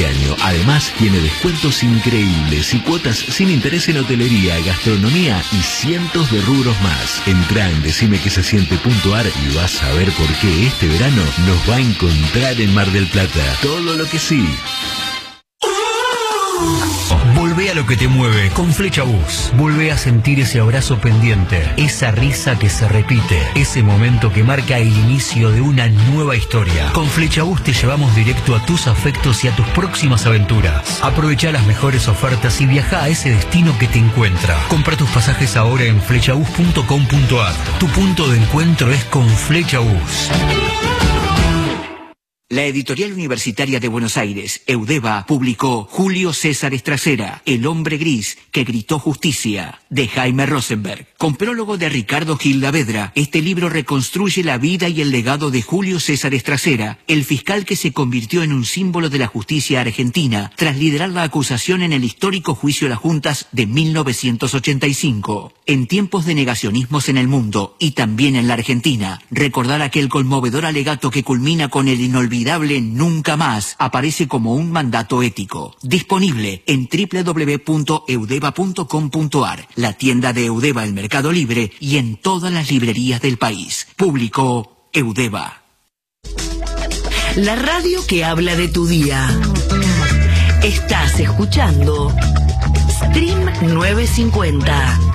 este año. Además, tiene descuentos increíbles y cuotas sin interés en hotelería, gastronomía y cientos de rubros más. Entrá en decimequesesiente.ar y vas a ver por qué este verano nos va a encontrar en Mar del Plata. Todo lo que sí. Volvé a lo que te mueve con Flecha Bus. Volvé a sentir ese abrazo pendiente, esa risa que se repite, ese momento que marca el inicio de una nueva historia. Con Flecha Bus te llevamos directo a tus afectos y a tus próximas aventuras. Aprovecha las mejores ofertas y viaja a ese destino que te encuentra. Compra tus pasajes ahora en flechabus.com.ar. Tu punto de encuentro es con Flecha Bus. La Editorial Universitaria de Buenos Aires, Eudeva, publicó Julio César Estracera, El hombre gris que gritó justicia, de Jaime Rosenberg. Con prólogo de Ricardo Gildavedra, este libro reconstruye la vida y el legado de Julio César Estracera, el fiscal que se convirtió en un símbolo de la justicia argentina tras liderar la acusación en el histórico juicio de las Juntas de 1985. En tiempos de negacionismos en el mundo y también en la Argentina, recordar aquel conmovedor alegato que culmina con el inolvidable Nunca Más aparece como un mandato ético. Disponible en www.eudeva.com.ar, la tienda de Eudeva en Mercado Libre y en todas las librerías del país. Publicó Eudeva. La radio que habla de tu día. Estás escuchando Stream 950.